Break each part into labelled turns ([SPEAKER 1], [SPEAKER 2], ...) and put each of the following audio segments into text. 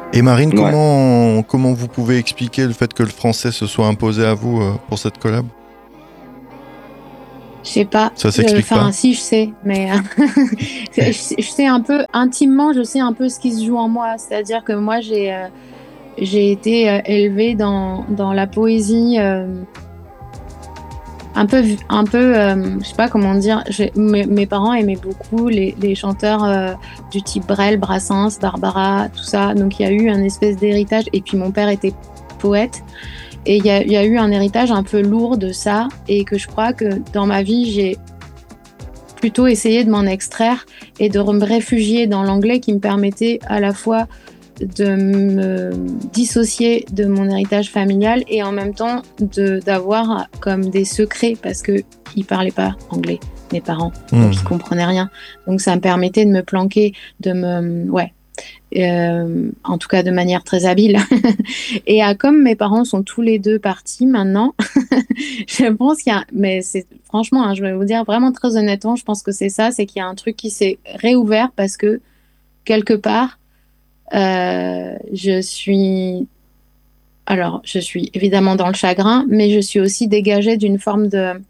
[SPEAKER 1] Et Marine,
[SPEAKER 2] Ouais.
[SPEAKER 1] comment vous pouvez expliquer le fait que le français se soit imposé à vous pour cette collab?
[SPEAKER 3] Je sais pas.
[SPEAKER 1] Ça s'explique pas?
[SPEAKER 3] Enfin, si, je sais, mais je sais un peu, intimement, je sais un peu ce qui se joue en moi. C'est-à-dire que moi, j'ai été élevée dans la poésie. Un peu, je sais pas comment dire. Mes parents aimaient beaucoup les chanteurs du type Brel, Brassens, Barbara, tout ça. Donc il y a eu un espèce d'héritage. Et puis mon père était poète. Et il y a eu un héritage un peu lourd de ça. Et que je crois que dans ma vie, j'ai plutôt essayé de m'en extraire et de me réfugier dans l'anglais qui me permettait à la fois de me dissocier de mon héritage familial et en même temps d'avoir comme des secrets parce qu'ils ne parlaient pas anglais, mes parents, donc ils ne comprenaient rien. Donc ça me permettait de me planquer, en tout cas de manière très habile. Et comme mes parents sont tous les deux partis maintenant, je pense qu'il y a, mais c'est franchement, hein, je vais vous dire vraiment très honnêtement, je pense que c'est ça, c'est qu'il y a un truc qui s'est réouvert parce que quelque part, je suis, alors je suis évidemment dans le chagrin, mais je suis aussi dégagée d'une forme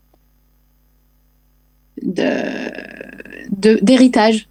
[SPEAKER 3] d'héritage,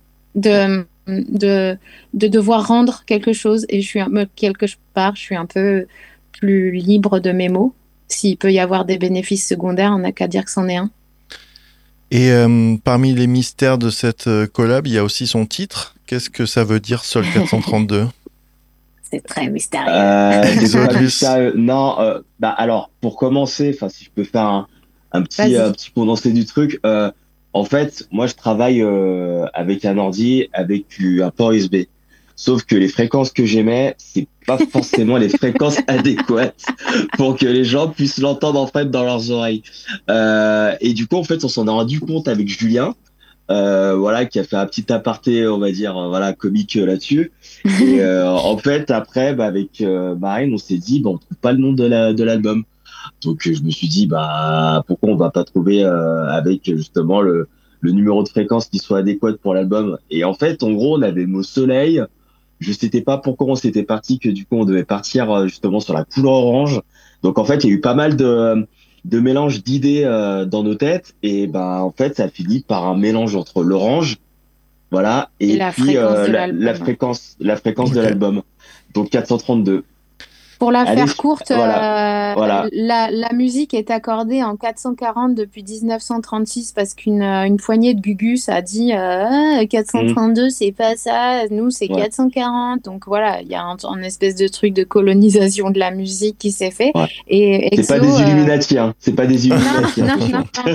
[SPEAKER 3] de devoir rendre quelque chose, et quelque part, je suis un peu plus libre de mes mots. S'il peut y avoir des bénéfices secondaires, on n'a qu'à dire que c'en est un.
[SPEAKER 1] Et parmi les mystères de cette collab, il y a aussi son titre. Qu'est-ce que ça veut dire, Sol 432?
[SPEAKER 3] C'est très mystérieux.
[SPEAKER 2] C'est pas
[SPEAKER 1] Exodus.
[SPEAKER 2] mystérieux. Non, bah alors pour commencer, enfin si je peux faire un
[SPEAKER 3] Vas-y.
[SPEAKER 2] petit condensé du truc, en fait, moi je travaille avec un ordi avec un port USB. Sauf que les fréquences que j'émets, c'est pas forcément les fréquences adéquates pour que les gens puissent l'entendre en fait dans leurs oreilles. Et du coup, en fait, on s'en est rendu compte avec Julien, voilà, qui a fait un petit aparté, on va dire, voilà, comique là-dessus. Et en fait, après, bah, avec Marine, on s'est dit, bah, on trouve pas le nom de l'album. Donc, je me suis dit, bah, pourquoi on va pas trouver avec justement le numéro de fréquence qui soit adéquat pour l'album. Et en fait, en gros, on avait le mot soleil. Je sais pas pourquoi on s'était parti, que du coup, on devait partir justement sur la couleur orange. Donc, en fait, il y a eu pas mal de mélange d'idées dans nos têtes. Et ben, en fait, ça finit par un mélange entre l'orange, voilà,
[SPEAKER 3] Et
[SPEAKER 2] et
[SPEAKER 3] la
[SPEAKER 2] puis
[SPEAKER 3] fréquence de l'album.
[SPEAKER 2] la fréquence de
[SPEAKER 1] Ok.
[SPEAKER 2] l'album. Donc 432.
[SPEAKER 3] Pour la
[SPEAKER 2] Allez,
[SPEAKER 3] faire courte,
[SPEAKER 2] voilà, voilà.
[SPEAKER 3] la musique est accordée en 440 depuis 1936 parce une poignée de Gugus a dit Ah,
[SPEAKER 2] Hmm,
[SPEAKER 3] 432, c'est pas ça, nous c'est
[SPEAKER 2] ouais,
[SPEAKER 3] 440. Donc voilà, il y a un espèce de truc de colonisation de la musique qui s'est fait.
[SPEAKER 2] ouais.
[SPEAKER 3] Et
[SPEAKER 2] C'est pas
[SPEAKER 3] EXO,
[SPEAKER 2] des Illuminati, hein. C'est pas des
[SPEAKER 3] non,
[SPEAKER 2] Illuminati,
[SPEAKER 3] non, non,
[SPEAKER 2] attention.
[SPEAKER 3] non.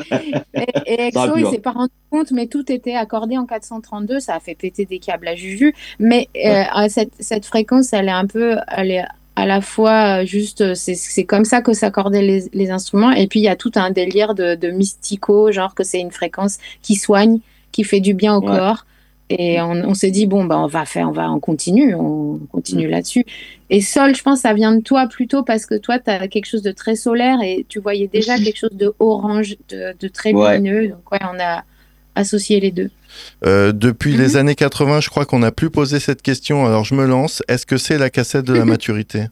[SPEAKER 3] Et
[SPEAKER 2] Ça aurait
[SPEAKER 3] EXO,
[SPEAKER 2] pu,
[SPEAKER 3] il
[SPEAKER 2] hein.
[SPEAKER 3] s'est pas rendu compte, mais tout était accordé en 432. Ça a fait péter des câbles à Juju. Mais
[SPEAKER 2] Ouais.
[SPEAKER 3] cette fréquence, elle est un peu, elle est à la fois juste, c'est comme ça que s'accordaient les instruments. Et puis, il y a tout un délire de mystico, genre que c'est une fréquence qui soigne, qui fait du bien au
[SPEAKER 2] Ouais.
[SPEAKER 3] corps. Et on s'est dit, bon, bah, on
[SPEAKER 2] Hmm.
[SPEAKER 3] continue là-dessus. Et Sol, je pense, ça vient de toi plutôt parce que toi, tu as quelque chose de très solaire et tu voyais déjà quelque
[SPEAKER 2] Aussi.
[SPEAKER 3] chose de orange, de très
[SPEAKER 2] Ouais.
[SPEAKER 3] lumineux. Donc, ouais, on a associé les deux.
[SPEAKER 1] Depuis les
[SPEAKER 3] Mhm.
[SPEAKER 1] années 80, je crois qu'on n'a plus posé cette question, alors je me lance. Est-ce que c'est la cassette de la maturité?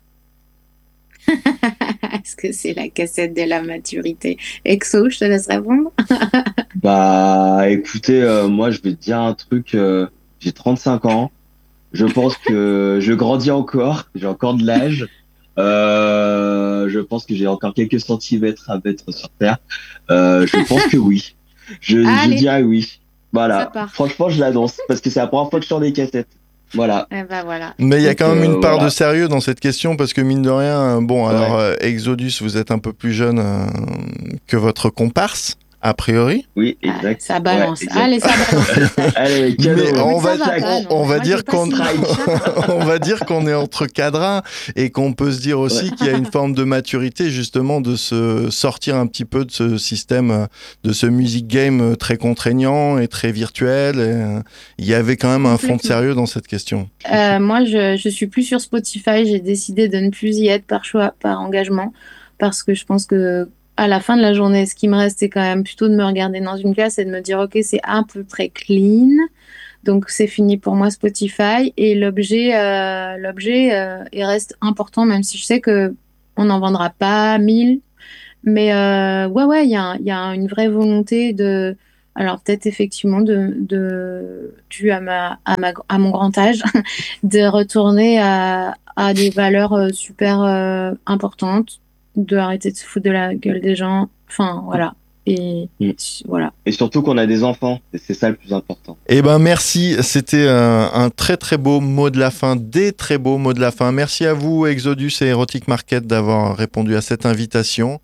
[SPEAKER 3] Est-ce que c'est la cassette de la maturité? Exo, je te laisse répondre.
[SPEAKER 2] Bah, écoutez, moi, je vais te dire un truc. J'ai 35 ans. Je pense que je grandis encore. J'ai encore de l'âge. Je pense que j'ai encore quelques centimètres à mettre sur Terre. Je pense que oui. Je
[SPEAKER 3] Allez,
[SPEAKER 2] dirais oui.
[SPEAKER 3] ça
[SPEAKER 2] Voilà.
[SPEAKER 3] part.
[SPEAKER 2] Franchement, je l'annonce parce que c'est la première fois que je sors des cassettes. Voilà.
[SPEAKER 3] Eh ben voilà.
[SPEAKER 1] Mais il y a
[SPEAKER 2] Donc,
[SPEAKER 1] quand même une part de
[SPEAKER 2] voilà.
[SPEAKER 1] sérieux dans cette question parce que mine de rien, bon, alors
[SPEAKER 2] Ouais.
[SPEAKER 1] Exodus, vous êtes un peu plus jeune que votre comparse, a priori.
[SPEAKER 2] Oui,
[SPEAKER 3] Ah,
[SPEAKER 2] exact.
[SPEAKER 3] ça
[SPEAKER 2] Ouais,
[SPEAKER 3] balance.
[SPEAKER 2] exact.
[SPEAKER 3] Allez, ça balance.
[SPEAKER 2] Allez,
[SPEAKER 1] Mais
[SPEAKER 2] cadeau.
[SPEAKER 3] Écoute, ça va
[SPEAKER 2] Tac.
[SPEAKER 3] pas, non.
[SPEAKER 1] on va
[SPEAKER 3] Moi, j'ai
[SPEAKER 1] dire
[SPEAKER 3] pas
[SPEAKER 1] qu'on
[SPEAKER 3] signé pour
[SPEAKER 2] Strike.
[SPEAKER 3] ça, hein.
[SPEAKER 1] on va dire qu'on est entre cadres et qu'on peut se dire
[SPEAKER 2] Ouais.
[SPEAKER 1] aussi qu'il y a une forme de maturité justement de se sortir un petit peu de ce système, de ce music game très contraignant et très virtuel. Et, il y avait quand même un fond de
[SPEAKER 3] Complètement.
[SPEAKER 1] sérieux dans cette question.
[SPEAKER 3] Moi, je suis plus sur Spotify. J'ai décidé de ne plus y être par choix, par engagement, parce que je pense que à la fin de la journée, ce qui me reste, c'est quand même plutôt de me regarder dans une glace et de me dire, OK, c'est à peu près clean. Donc c'est fini pour moi Spotify et l'objet il reste important même si je sais que on n'en vendra pas 1000. Mais ouais, il y a une vraie volonté de, alors peut-être effectivement dû à mon grand âge, de retourner à des valeurs super importantes, de arrêter de se foutre de la gueule des gens. Enfin voilà. Et
[SPEAKER 2] Mm.
[SPEAKER 3] voilà.
[SPEAKER 2] Et surtout qu'on a des enfants, et c'est ça le plus important.
[SPEAKER 1] Eh ben merci, c'était un très très beau mot de la fin, des très beaux mots de la fin. Merci à vous Exodus et Erotic Market d'avoir répondu à cette invitation.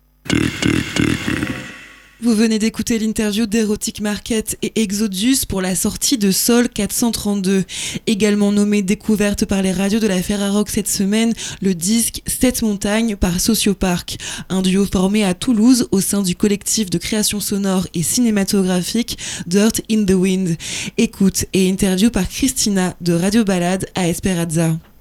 [SPEAKER 4] Vous venez d'écouter l'interview d'Erotic Market et Exodus pour la sortie de Sol 432. Également nommé découverte par les radios de la Ferrarock cette semaine, le disque 7 montagnes par Sociopark, un duo formé à Toulouse au sein du collectif de création sonore et cinématographique Dirt in the Wind. Écoute et interview par Christina de Radio Balade à Esperanza.